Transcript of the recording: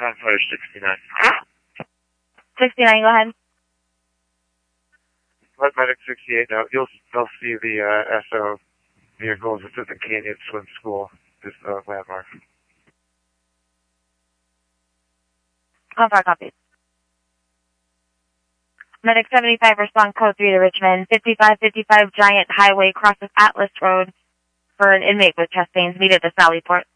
Fire 69. 69, go ahead. Let Medic 68 know. They'll see the SO vehicles. It's at the Canyon Swim School, this landmark. Confirm, copy. Medic 75, respond code 3 to Richmond. 5555 Giant Highway crosses Atlas Road for an inmate with chest pains. Meet at the Sallyport.